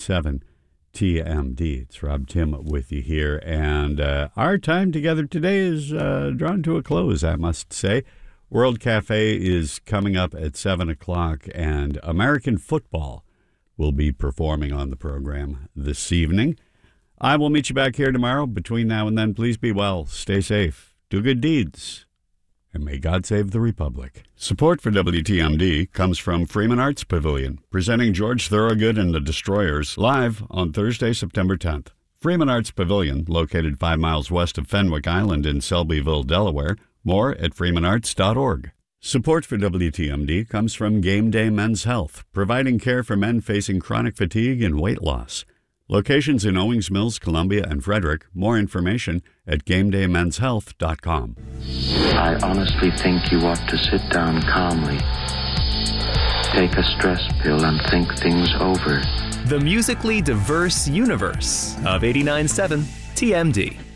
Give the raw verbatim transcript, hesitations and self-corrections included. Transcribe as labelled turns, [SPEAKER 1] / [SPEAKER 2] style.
[SPEAKER 1] seven T M D. It's Rob Tim with you here, and uh, our time together today is uh, drawn to a close, I must say. World Cafe is coming up at seven o'clock, and American football will be performing on the program this evening. I will meet you back here tomorrow. Between now and then, please be well, stay safe, do good deeds, and may God save the Republic. Support for W T M D comes from Freeman Arts Pavilion, presenting George Thorogood and the Destroyers live on Thursday, September tenth. Freeman Arts Pavilion, located five miles west of Fenwick Island in Selbyville, Delaware. More at freeman arts dot org. Support for W T M D comes from Game Day Men's Health, providing care for men facing chronic fatigue and weight loss. Locations in Owings Mills, Columbia, and Frederick. More information at game day men's health dot com.
[SPEAKER 2] I honestly think you ought to sit down calmly, take a stress pill, and think things over.
[SPEAKER 3] The musically diverse universe of eighty-nine point seven T M D.